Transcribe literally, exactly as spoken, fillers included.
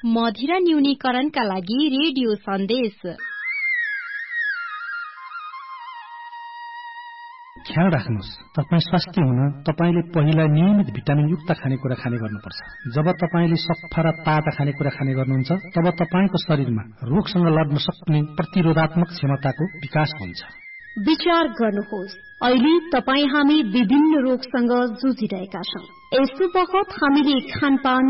मधिरा न्यूनीकरणका लागि रेडियो सन्देश। ख्याल राख्नुहोस्, तपाईँ स्वास्थ्य हुन तपाईले पहिला नियमित भिटामिन युक्त खानेकुरा खाने गर्नुपर्छ। जब तपाईले सफा र ताजा खानेकुरा खाने गर्नुहुन्छ तब तपाईको शरीरमा रोगसँग लड्न सक्ने प्रतिरोधात्मक क्षमताको विकास हुन्छ। विचार गर्नुहोस्, अहिले तपाई हामी विभिन्न रोगसँग जुझिरहेका छौं। यस्तो बखत हामीले खानपान